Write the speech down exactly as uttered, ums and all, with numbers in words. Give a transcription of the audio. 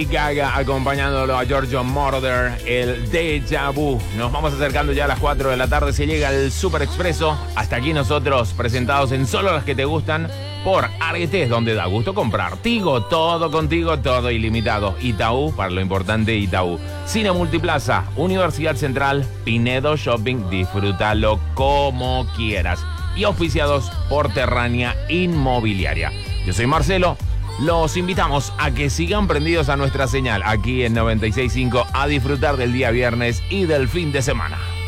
Gaga acompañándolo a Giorgio Moroder, el Déjà Vu. Nos vamos acercando ya a las cuatro de la tarde, se llega el Super Expreso. Hasta aquí nosotros, presentados en Solo las que te gustan por Aretes, donde da gusto comprar. Tigo, todo contigo, todo ilimitado. Itaú, para lo importante, Itaú. Cine Multiplaza, Universidad Central, Pinedo Shopping, disfrútalo como quieras. Y auspiciados por Terrania Inmobiliaria. Yo soy Marcelo. Los invitamos a que sigan prendidos a nuestra señal aquí en noventa y seis punto cinco a disfrutar del día viernes y del fin de semana.